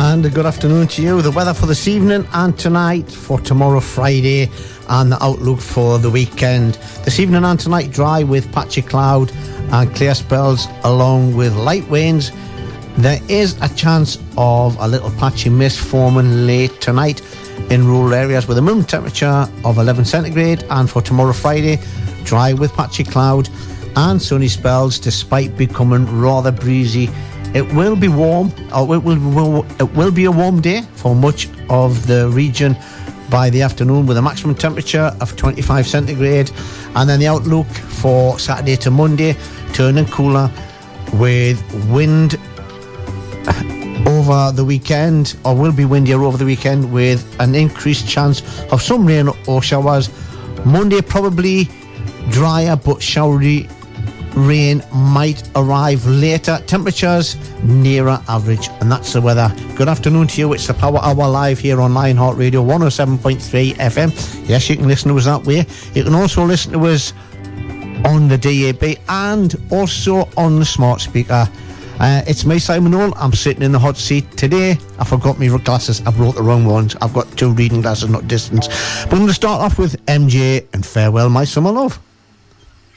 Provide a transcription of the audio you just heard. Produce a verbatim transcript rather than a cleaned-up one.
And a good afternoon to you. The weather for this evening and tonight, for tomorrow Friday, and the outlook for the weekend. This evening and tonight, dry with patchy cloud and clear spells along with light winds. There is a chance of a little patchy mist forming late tonight in rural areas with a minimum temperature of eleven centigrade. And for tomorrow Friday, dry with patchy cloud and sunny spells despite becoming rather breezy. It will be warm, or it will, will, it will be a warm day for much of the region by the afternoon with a maximum temperature of twenty-five centigrade. And then the outlook for Saturday to Monday, turning cooler with wind over the weekend, or will be windier over the weekend with an increased chance of some rain or showers. Monday probably drier but showery. Rain might arrive later. Temperatures nearer average. And that's the weather. Good afternoon to you. It's the Power Hour live here on Lionheart Radio one oh seven point three F M. Yes, you can listen to us that way. You can also listen to us on the D A B and also on the smart speaker. Uh, it's me, Simon Noel. I'm sitting in the hot seat today. I forgot my glasses. I brought the wrong ones. I've got two reading glasses, not distance. But I'm going to start off with M J and Farewell My Summer Love.